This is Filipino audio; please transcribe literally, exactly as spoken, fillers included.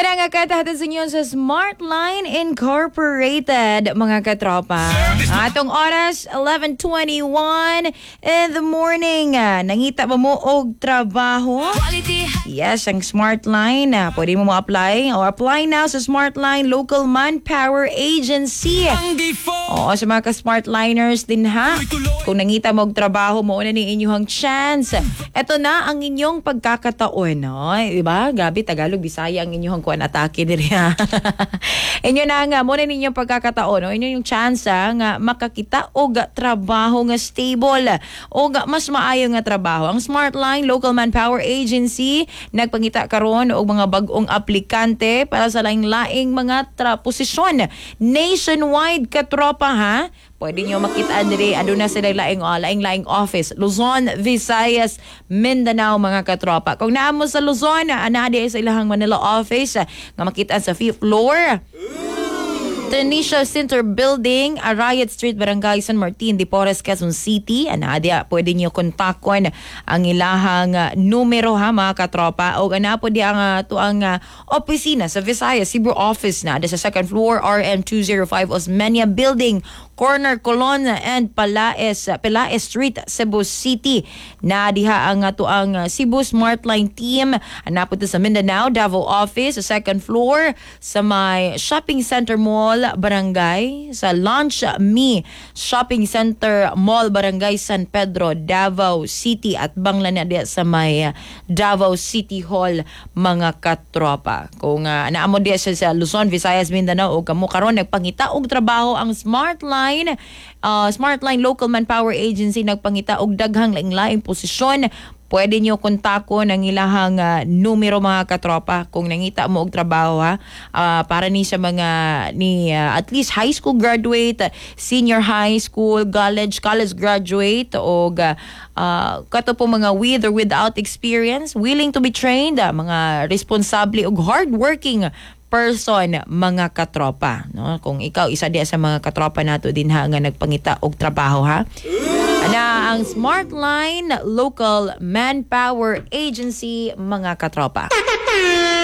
Kada nga katahatid sa inyo sa Smartline Incorporated, mga katropa. Atong oras, eleven twenty-one in the morning. Nangita ba mo og trabaho? Yes, ang Smartline. Pwede mo mo-apply o apply now sa Smartline Local Manpower Agency. Oo, sa mga ka-Smartliners din ha. Kung nangita mo og trabaho, mo na ni inyong chance. Ito na ang inyong pagkakataon. No? Diba? Gabi, Tagalog, Bisaya ang inyong kuan atake diri ha. Inyo na nga mo na ninyong pagkakataon, no? Inyo yung chance nga makakita og trabaho nga stable o mas maayo nga trabaho. Ang Smartline Local Manpower Agency nagpangita karon og mga bag-ong aplikante para sa laing-laing mga tra- posisyon nationwide, katropa ha. Pwede nyo makita diri aduna sa laing uh, laing-laing office Luzon, Visayas, Mindanao, mga katropa. Kung naamo sa Luzon, anadi sa ilahang Manila office nga makita sa fifth floor Tanisha Center Building, Arayat Street, Barangay San Martin, Dipores, Quezon City. Anadia, pwede niyo kontakon ang ilahang uh, numero ha, mga katropa. O anapo di ang uh, tuang uh, opisina sa Visayas, Cebu office na sa second floor, R M two oh five Osmeña Building, corner Colon and Palaes, Palaes Street, Cebu City. Na diha ang uh, tuang uh, Cebu Smartline team. Anapo sa Mindanao, Davao office, sa second floor, sa may shopping center mall, Barangay, sa Launch Me Shopping Center Mall, Barangay San Pedro, Davao City, at bangla na diya sa may uh, Davao City Hall, mga katropa. Kung uh, naamo diya sa, sa Luzon, Visayas, Mindanao, o kamo karon nagpangita og trabaho ang Smartline uh, Smartline Local Manpower Agency nagpangita og daghang laing-laing posisyon. Pwede nyo kontakon ang ilahang uh, numero, mga katropa, kung nangita mo og trabaho ha. Uh, para ni sa mga ni uh, at least high school graduate, senior high school, college, college graduate, o uh, uh, kato po mga with or without experience, willing to be trained, uh, mga responsable ug hardworking person, mga katropa. No? Kung ikaw isa diya sa mga katropa nato din ha nga nagpangita og trabaho ha. Ana ang Smartline Local Manpower Agency, mga katropa.